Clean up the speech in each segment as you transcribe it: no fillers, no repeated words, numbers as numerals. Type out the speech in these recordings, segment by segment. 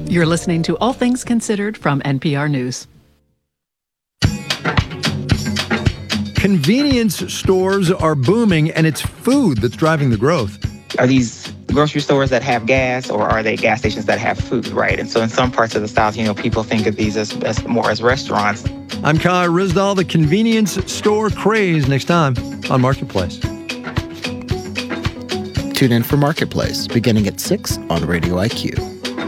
You're listening to All Things Considered from NPR News. Convenience stores are booming, and it's food that's driving the growth. Are these grocery stores that have gas, or are they gas stations that have food, right? And so in some parts of the South, people think of these as more as restaurants. I'm Kai Rizdal. The convenience store craze next time on Marketplace. Tune in for Marketplace, beginning at 6 on Radio IQ.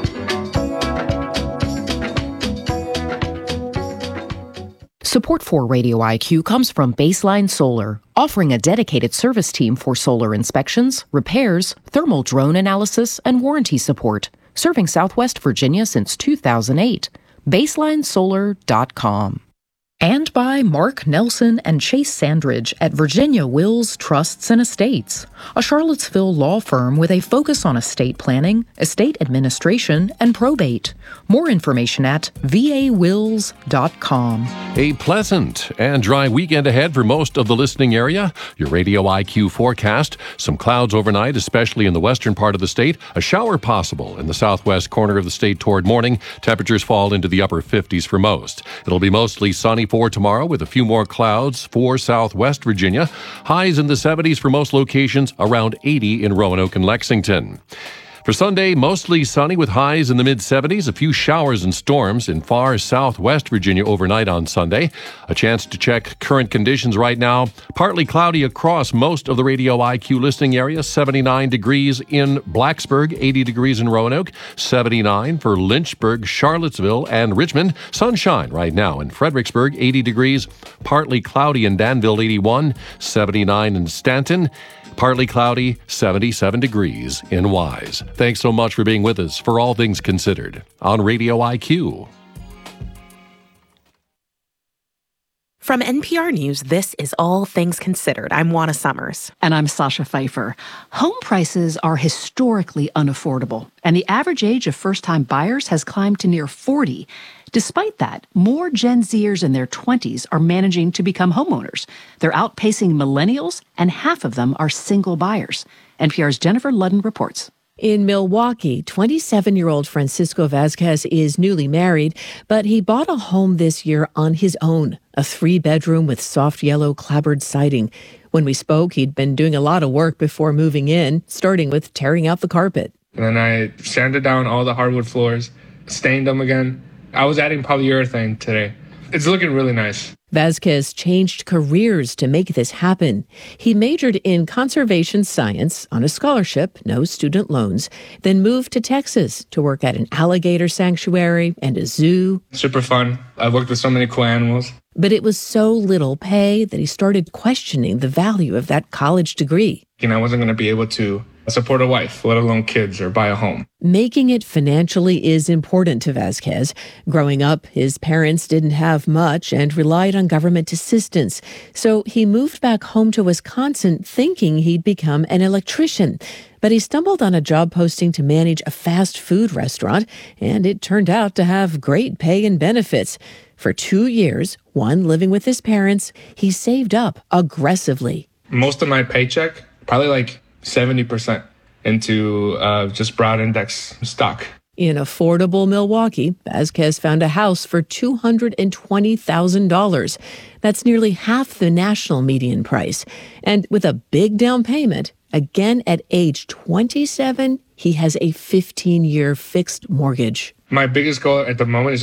Support for Radio IQ comes from Baseline Solar, offering a dedicated service team for solar inspections, repairs, thermal drone analysis, and warranty support, serving Southwest Virginia since 2008. BaselineSolar.com. And by Mark Nelson and Chase Sandridge at Virginia Wills Trusts and Estates, a Charlottesville law firm with a focus on estate planning, estate administration, and probate. More information at vawills.com. A pleasant and dry weekend ahead for most of the listening area. Your Radio IQ forecast. Some clouds overnight, especially in the western part of the state. A shower possible in the southwest corner of the state toward morning. Temperatures fall into the upper 50s for most. It'll be mostly sunny for tomorrow with a few more clouds for southwest Virginia. Highs in the 70s for most locations, around 80 in Roanoke and Lexington. For Sunday, mostly sunny with highs in the mid-70s, a few showers and storms in far southwest Virginia overnight on Sunday. A chance to check current conditions right now. Partly cloudy across most of the Radio IQ listening area. 79 degrees in Blacksburg, 80 degrees in Roanoke, 79 for Lynchburg, Charlottesville, and Richmond. Sunshine right now in Fredericksburg, 80 degrees. Partly cloudy in Danville, 81, 79 in Stanton. Partly cloudy, 77 degrees in Wise. Thanks so much for being with us for All Things Considered on Radio IQ. From NPR News, this is All Things Considered. I'm Juana Summers. And I'm Sasha Pfeiffer. Home prices are historically unaffordable, and the average age of first-time buyers has climbed to near 40. Despite that, more Gen Zers in their 20s are managing to become homeowners. They're outpacing millennials, and half of them are single buyers. NPR's Jennifer Ludden reports. In Milwaukee, 27-year-old Francisco Vasquez is newly married, but he bought a home this year on his own, a 3-bedroom with soft yellow clapboard siding. When we spoke, he'd been doing a lot of work before moving in, starting with tearing out the carpet. And then I sanded down all the hardwood floors, stained them again. I was adding polyurethane today. It's looking really nice. Vasquez changed careers to make this happen. He majored in conservation science on a scholarship, no student loans, then moved to Texas to work at an alligator sanctuary and a zoo. Super fun. I've worked with so many cool animals. But it was so little pay that he started questioning the value of that college degree. I wasn't going to be able to support a wife, let alone kids, or buy a home. Making it financially is important to Vasquez. Growing up, his parents didn't have much and relied on government assistance. So he moved back home to Wisconsin thinking he'd become an electrician. But he stumbled on a job posting to manage a fast food restaurant, and it turned out to have great pay and benefits. For 2 years, one living with his parents, he saved up aggressively. Most of my paycheck, probably like 70% into just broad index stock. In affordable Milwaukee, Vasquez found a house for $220,000. That's nearly half the national median price. And with a big down payment, again at age 27, he has a 15-year fixed mortgage. My biggest goal at the moment is